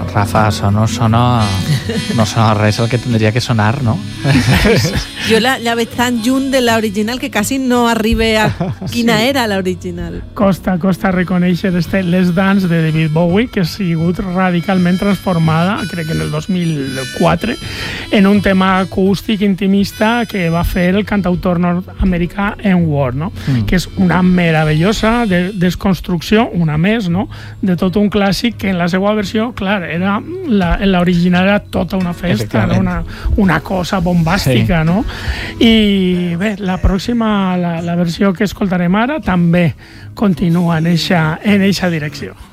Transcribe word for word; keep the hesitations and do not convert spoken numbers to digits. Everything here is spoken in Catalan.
Rafa, això no sona, no sona res el que tindria que sonar, no? Jo la, la veig tan lluny de l'original que quasi no arribe a quina sí. era l'original. Costa, costa reconèixer este Les Dance de David Bowie, que ha sigut radicalment transformada, crec que en el dos mil quatre, en un tema acústic intimista que va fer el cantautor nord-americà N Ward, no? Mm. Que és una meravellosa de, desconstrucció, una més, no? De tot un clàssic que en la seva versió, clar, era l'original era tota una festa, era una, una cosa bombàstica, sí. no? I bé, la pròxima, la, la versió que escoltarem ara també continua en eixa, en eixa direcció.